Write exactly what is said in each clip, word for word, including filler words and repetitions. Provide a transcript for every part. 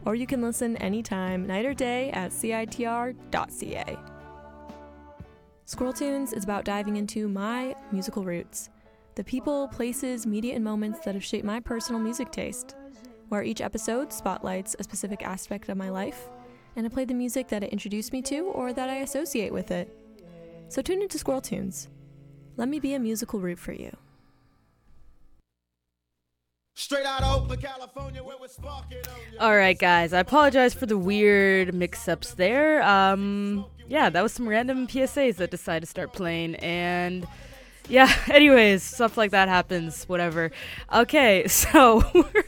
or you can listen anytime, night or day, at C I T R dot C A. Squirrel Tunes is about diving into my musical roots, the people, places, media, and moments that have shaped my personal music taste, where each episode spotlights a specific aspect of my life, and I play the music that it introduced me to or that I associate with it. So tune into Squirrel Tunes. Let me be a musical root for you. Straight out of Oakland, California, where we're sparking on you. All right, guys, I apologize for the weird mix-ups there. Um, yeah, that was some random P S As that decided to start playing, and yeah, anyways, stuff like that happens, whatever. Okay, so,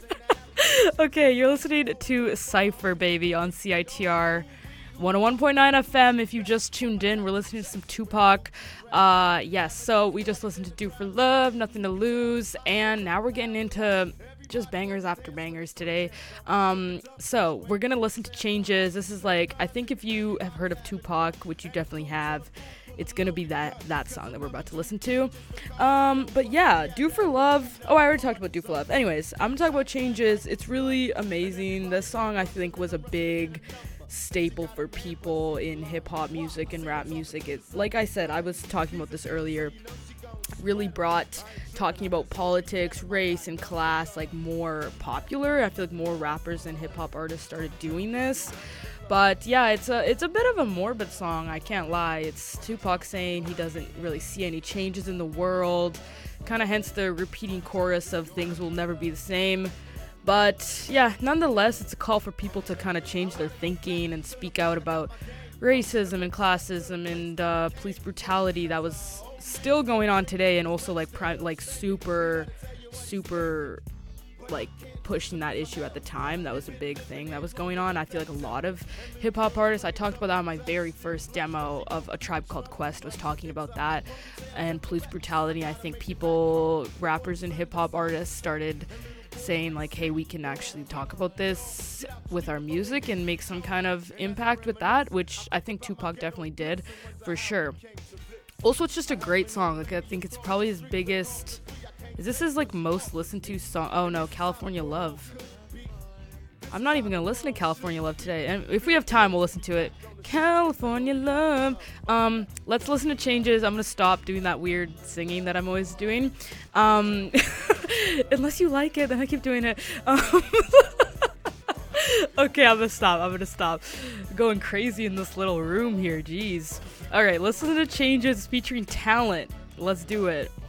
okay, you're listening to Cypher, baby, on C I T R one oh one point nine F M. If you just tuned in, we're listening to some Tupac. Uh, yes, so we just listened to Do For Love, Nothing to Lose, and now we're getting into just bangers after bangers today. Um, so we're gonna listen to Changes. This is like, I think if you have heard of Tupac, which you definitely have, it's gonna be that that song that we're about to listen to. Um, but yeah, Do For Love. Oh, I already talked about Do For Love. Anyways, I'm gonna talk about Changes. It's really amazing. This song, I think, was a big staple for people in hip-hop music and rap music. It, like I said, I was talking about this earlier, really brought talking about politics, race, and class like more popular. I feel like more rappers and hip-hop artists started doing this. But yeah, it's a it's a bit of a morbid song, I can't lie. It's Tupac saying he doesn't really see any changes in the world, kind of hence the repeating chorus of things will never be the same. But yeah, nonetheless, it's a call for people to kind of change their thinking and speak out about racism and classism and uh, police brutality that was still going on today, and also like pri- like super, super like pushing that issue at the time. That was a big thing that was going on. I feel like a lot of hip hop artists, I talked about that on my very first demo of A Tribe Called Quest, was talking about that and police brutality. I think people, rappers and hip hop artists started saying like, hey, we can actually talk about this with our music and make some kind of impact with that, which I think Tupac definitely did for sure. Also, it's just a great song. Like, I think it's probably his biggest, is this his like most listened to song? Oh no, California Love. I'm not even gonna listen to California Love today, and if we have time, we'll listen to it. California Love. Um, let's listen to Changes. I'm gonna stop doing that weird singing that I'm always doing. Um, unless you like it, then I keep doing it. Um, okay, I'm gonna stop. I'm gonna stop. Going crazy in this little room here. Jeez. All right, let's listen to Changes featuring Talent. Let's do it.